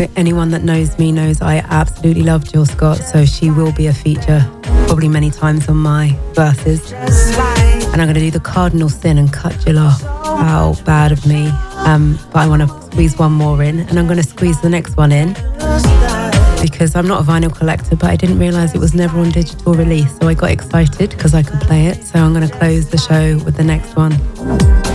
Anyone that knows me knows I absolutely love Jill Scott, so she will be a feature probably many times on my verses. And I'm going to do the cardinal sin and cut Jill off. How bad of me. But I want to squeeze one more in, and I'm going to squeeze the next one in because I'm not a vinyl collector, but I didn't realise it was never on digital release, so I got excited because I could play it. So I'm going to close the show with the next one.